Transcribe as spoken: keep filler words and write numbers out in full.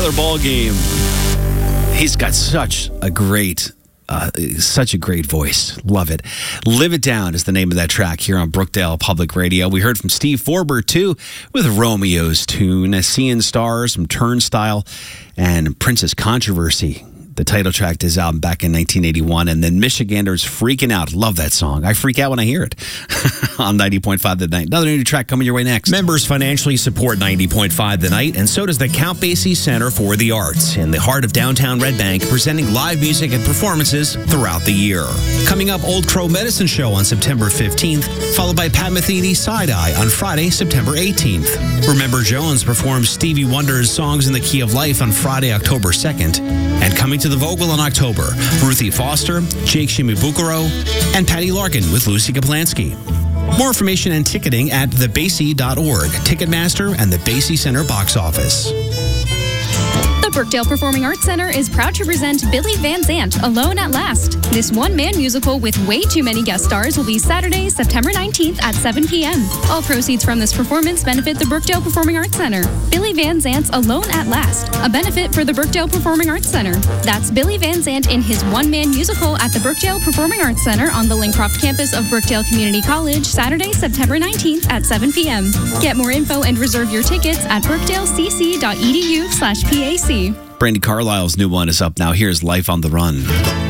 Baylor ball game. He's got such a great, uh, such a great voice. Love it. Live It Down is the name of that track here on Brookdale Public Radio. We heard from Steve Forbert, too, with Romeo's tune, Seeing Stars from Turnstile, and Princess Controversy, the title track to his album back in nineteen eighty-one. And then Michiganders Freaking Out. Love that song. I freak out when I hear it on ninety point five The Night. Another new track coming your way next. Members financially support ninety point five The Night, and so does the Count Basie Center for the Arts in the heart of downtown Red Bank, presenting live music and performances throughout the year. Coming up, Old Crow Medicine Show on September fifteenth, followed by Pat Metheny Side Eye on Friday, September eighteenth. Remember Jones performs Stevie Wonder's Songs in the Key of Life on Friday, October second. And coming to the Vogel in October, Ruthie Foster, Jake Shimabukuro, and Patty Larkin with Lucy Kaplansky. More information and ticketing at the basie dot org, Ticketmaster, and the Basie Center box office. The Brookdale Performing Arts Center is proud to present Billy Van Zandt, Alone at Last. This one-man musical with way too many guest stars will be Saturday, September nineteenth at seven p.m. All proceeds from this performance benefit the Brookdale Performing Arts Center. Billy Van Zandt's Alone at Last, a benefit for the Brookdale Performing Arts Center. That's Billy Van Zandt in his one-man musical at the Brookdale Performing Arts Center on the Lincroft campus of Brookdale Community College, Saturday, September nineteenth at seven p.m. Get more info and reserve your tickets at brookdalecc dot e d u slash p a c. Brandi Carlile's new one is up now. Here's Life on the Run.